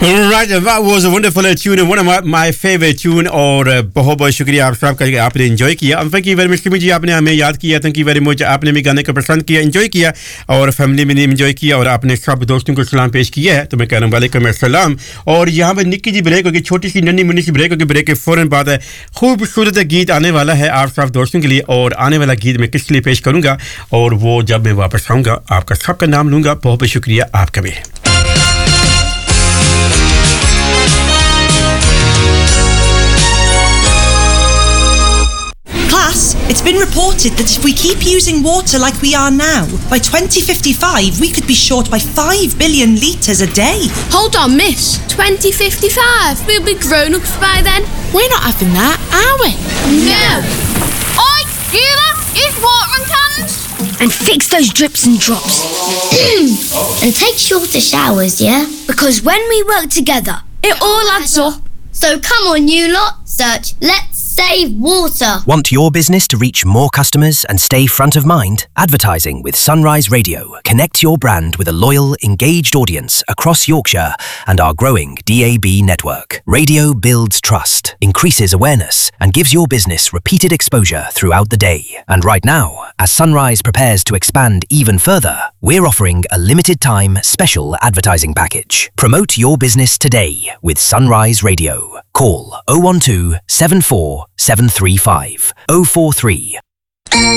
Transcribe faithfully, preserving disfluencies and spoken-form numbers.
Right, that was a wonderful tune and one of my, my favorite tune और बहुत बहुत शुक्रिया आप सब का आपने एंजॉय किया थैंक यू वेरी मच जी आपने हमें याद किया थैंक यू वेरी मच आपने भी गाने को पसंद किया एंजॉय किया और फैमिली में एंजॉय किया और आपने सब दोस्तों को सलाम पेश किया है तो मैं कह रहा हूँ वालेकुम अस्सलाम और यहाँ पर निक्की जी ब्रेक होगी छोटी सी नन्ही मुन्नी सी ब्रेक होगी ब्रेक के फ़ौरन बाद है खूबसूरत गीत आने वाला है आप सब दोस्तों के लिए और आने वाला गीत मैं किस लिए पेश करूँगा और वो जब मैं वापस आऊँगा आपका सबका नाम लूँगा बहुत बहुत शुक्रिया आपका भी Class, it's been reported that if we keep using water like we are now, by twenty fifty-five we could be short by five billion litres a day. Hold on, miss. twenty fifty-five? We'll be grown-ups by then. We're not having that, are we? No. Oi, you lot, use watering cans. And fix those drips and drops. And take shorter showers, yeah? Because when we work together, it all adds up. So come on, you lot, search Let's Save Water. Want your business to reach more customers and stay front of mind? Advertising with Sunrise Radio. Connect your brand with a loyal, engaged audience across Yorkshire and our growing D A B network. Radio builds trust, increases awareness, and gives your business repeated exposure throughout the day. And right now, as Sunrise prepares to expand even further, we're offering a limited-time special advertising package. Promote your business today with Sunrise Radio. Call oh one two, seven four seven three five, oh four three